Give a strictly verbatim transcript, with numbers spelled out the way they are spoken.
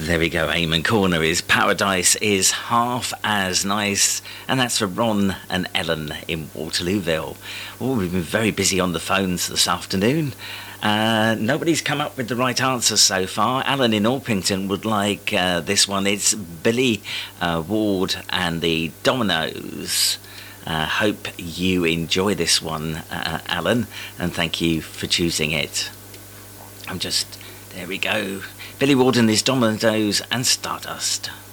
There we go. Eamon Corner is Paradise is Half as Nice. And that's for Ron and Ellen in Waterlooville. Oh, we've been very busy on the phones this afternoon. Uh, nobody's come up with the right answer so far. Alan in Orpington would like uh, this one. It's Billy uh, Ward and the Dominoes. Uh, hope you enjoy this one, uh, Alan, and thank you for choosing it. I'm just... There we go. Billy Ward and his Dominoes and Stardust.